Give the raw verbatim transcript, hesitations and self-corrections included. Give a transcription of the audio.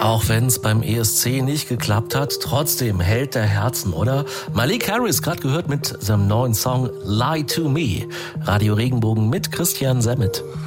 Auch wenn es beim E S C nicht geklappt hat, trotzdem hält der Herzen, oder? Malik Harris, gerade gehört mit seinem neuen Song Lie to Me. Radio Regenbogen mit Christian Semmet.